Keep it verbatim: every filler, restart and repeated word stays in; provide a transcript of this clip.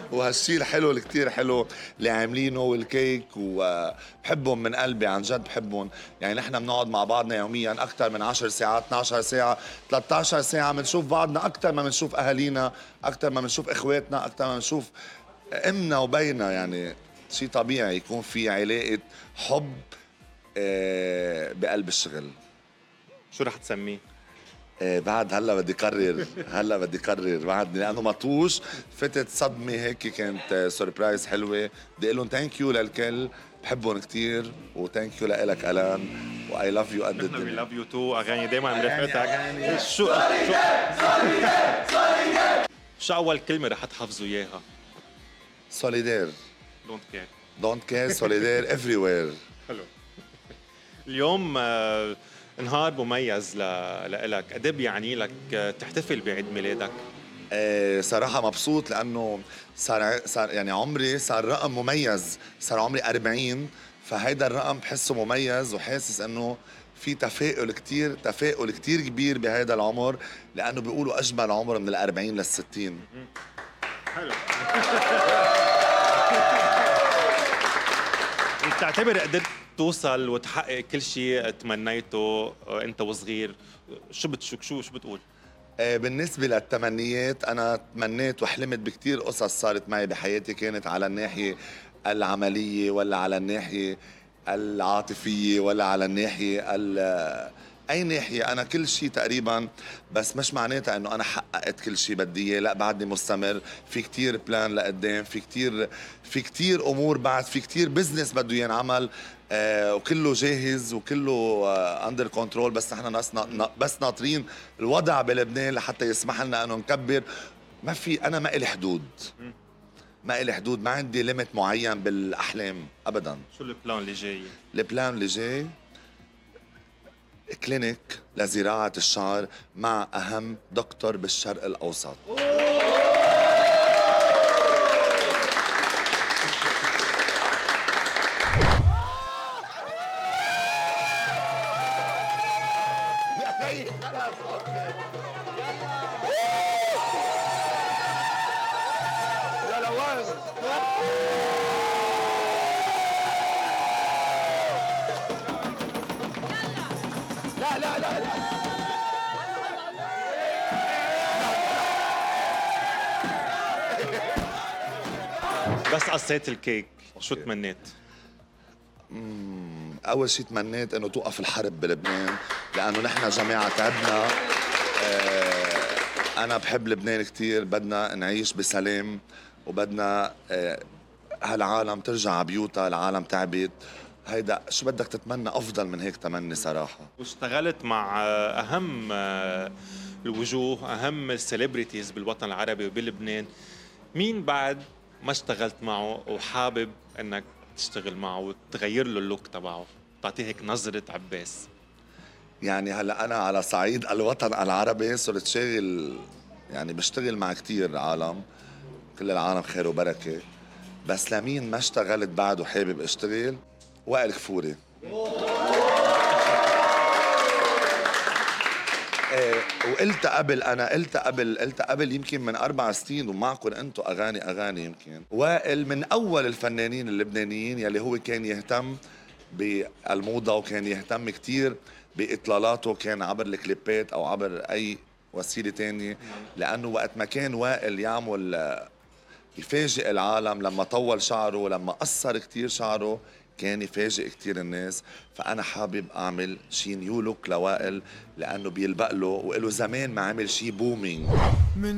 وهالشي الحلو اللي كتير حلو اللي عاملينه والكيك، وبحبهم من قلبي عن جد بحبهم. يعني نحن بنقعد مع بعضنا يوميا أكثر من عشر ساعات، اثنعش ساعة، ثلاثة عشر ساعة بنشوف بعضنا أكثر ما بنشوف أهالينا، أكثر ما بنشوف إخواتنا، أكثر ما بنشوف أمنا وبينا. يعني شيء طبيعي يكون في علاقة حب آه، بقلب الشغل. شو رح تسميه؟ إيه بعد هلا بدي قرر، هلا بدي قرر بعد لانه مطوش. فتت صدمه هيك كانت سربرايز حلوه. بدي اقول لهم ثانك يو للكل، بحبهم كثير، وثانك يو لك الان، واي لاف يو قد نحن وي الدنيا. لاف يو تو، اغاني دائما مرافقتك. أغاني. شو شو شو اول كلمه رح تحفظوا اياها؟ سوليدير. دونت كير. دونت كير، سوليدير افري وير. حلو. اليوم آه، نهار مميز لإلك، قد ايه بيعني لك آه، تحتفل بعيد ميلادك؟ إيه صراحة مبسوط لأنه صار صار يعني عمري صار رقم مميز، صار عمري أربعين، فهيدا الرقم بحسه مميز، وحاسس إنه في تفاؤل كتير تفاؤل كتير كبير بهيدا العمر، لأنه بيقولوا أجمل عمر من الأربعين للستين. حلو. بتعتبر قدرت توصل وتحقق كل شيء تمنيته آه، انت وصغير؟ شو بتشك شو شو بتقول؟ آه، بالنسبة للتمنيات أنا تمنيت وحلمت بكتير قصص صارت معي بحياتي، كانت على الناحية العملية ولا على الناحية العاطفية ولا على الناحية ال- أي ناحية. أنا كل شيء تقريبا، بس مش معناتها أنه أنا حققت كل شيء بدي إياه، لا بعدني مستمر في كتير بلان لقدام، في كتير في كتير أمور بعد، في كتير بزنس بده ينعمل. آه وكله جاهز وكله اندر آه كنترول، بس نحن ناس نا بس ناطرين الوضع بلبنان لحتى يسمح لنا انه نكبر. ما في انا ما إلي حدود، ما إلي حدود، ما عندي ليميت معين بالاحلام ابدا. شو البلان اللي جاي؟ البلان اللي جاي كلينيك لزراعة الشعر مع أهم دكتور بالشرق الأوسط. بس قصيت الكيك شو تمنيت؟ أول شيء تمنيت إنه توقف الحرب بلبنان، لأنه نحن جماعة تعبنا. آه، أنا بحب لبنان كتير، بدنا نعيش بسلام، وبدنا آه، هالعالم ترجع على بيوتها. العالم تعبت، هيدا شو بدك تتمنى أفضل من هيك تمني صراحة. واشتغلت مع آه، أهم آه، الوجوه، أهم السليبريتيز بالوطن العربي وبلبنان. مين بعد ما اشتغلت معه وحابب انك تشتغل معه وتغير له اللوك تبعه، تعطيه هيك نظرة عباس؟ يعني هلا أنا على صعيد الوطن العربي صرت شاغل، يعني بشتغل مع كتير عالم، كل العالم خير وبركة. بس لمين ما اشتغلت بعد وحابب اشتغل؟ وائل كفوري. ايه وقلت قبل، انا قلت قبل قلت قبل يمكن من اربع سنين ومعكم انتم اغاني اغاني يمكن. وائل من اول الفنانين اللبنانيين يلي هو كان يهتم بالموضه، وكان يهتم كتير باطلالاته، كان عبر الكليبات او عبر اي وسيله تانية. لانه وقت ما كان وائل يعمل يفاجئ العالم، لما طول شعره، لما قصر كتير شعره، كان يفاجئ كتير الناس. فأنا حابب أعمل شي نيو لوك لوائل، لأنه بيلبق له، وإله زمان ما عمل شي بومينج.